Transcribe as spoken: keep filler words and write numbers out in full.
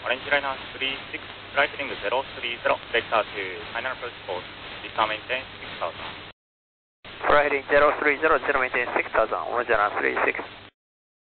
Orange liner three six, flight heading zero three zero, vector to final approach course, zero maintain six thousand. Flight heading zero three zero, zero maintain six thousand, one zero three six.